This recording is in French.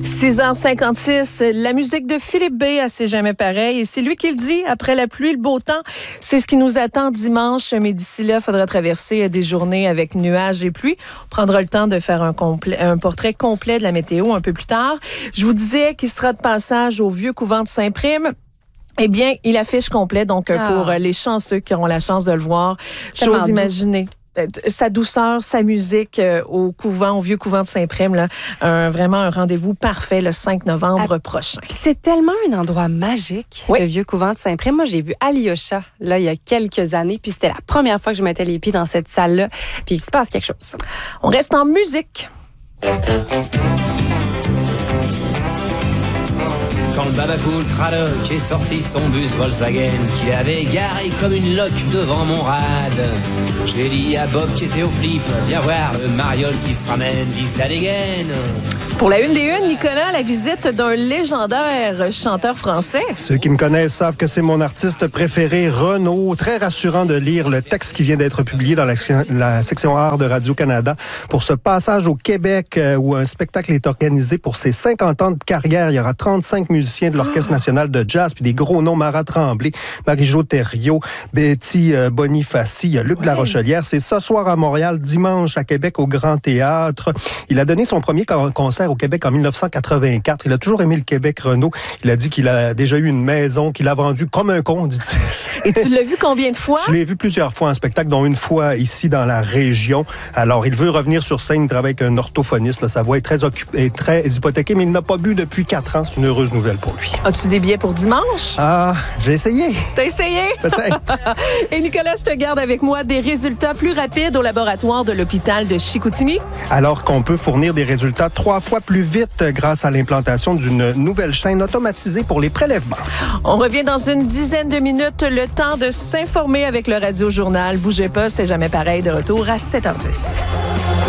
6h56, la musique de Philippe B, à C'est jamais pareil. Et c'est lui qui le dit, après la pluie, le beau temps, c'est ce qui nous attend dimanche. Mais d'ici là, il faudra traverser des journées avec nuages et pluie. On prendra le temps de faire un portrait complet de la météo un peu plus tard. Je vous disais qu'il sera de passage au vieux couvent de Saint-Prime. Eh bien, il affiche complet, donc pour les chanceux qui auront la chance de le voir, j'ose imaginer. Sa douceur, sa musique au vieux couvent de Saint-Prime, là, vraiment un rendez-vous parfait le 5 novembre prochain. C'est tellement un endroit magique, le vieux couvent de Saint-Prime. Moi, j'ai vu Alyosha, là, il y a quelques années, puis c'était la première fois que je mettais les pieds dans cette salle-là, puis il se passe quelque chose. On reste en musique. Quand le babacool Cradock est sorti de son bus Volkswagen qu'il avait garé comme une loque devant mon rad, je l'ai dit à Bob qui était au flip, viens voir le mariole qui se ramène, vise la dégaine. Pour la une des unes, Nicolas, la visite d'un légendaire chanteur français. Ceux qui me connaissent savent que c'est mon artiste préféré, Renaud. Très rassurant de lire le texte qui vient d'être publié dans la section art de Radio-Canada pour ce passage au Québec où un spectacle est organisé pour ses 50 ans de carrière. Il y aura 35 musiciens de l'Orchestre national de jazz, puis des gros noms, Marat Tremblay, Marie-Jo Thériault, Betty Bonifaci, il y a Luc Larochelière. C'est ce soir à Montréal, dimanche à Québec au Grand Théâtre. Il a donné son premier concert au Québec en 1984. Il a toujours aimé le Québec, Renaud. Il a dit qu'il a déjà eu une maison, qu'il a vendue comme un con, dit-il. Et tu l'as vu combien de fois? Je l'ai vu plusieurs fois en spectacle, dont une fois ici dans la région. Alors, il veut revenir sur scène, il travaille avec un orthophoniste. Là, sa voix est très hypothéquée, mais il n'a pas bu depuis 4 ans. C'est une heureuse nouvelle pour lui. As-tu des billets pour dimanche? Ah, j'ai essayé. T'as essayé? Peut-être. Et Nicolas, je te garde avec moi des résultats plus rapides au laboratoire de l'hôpital de Chicoutimi. Alors qu'on peut fournir des résultats 3 fois plus vite grâce à l'implantation d'une nouvelle chaîne automatisée pour les prélèvements. On revient dans une dizaine de minutes. Le temps de s'informer avec le Radio Journal. Bougez pas, c'est jamais pareil. De retour à 7h10.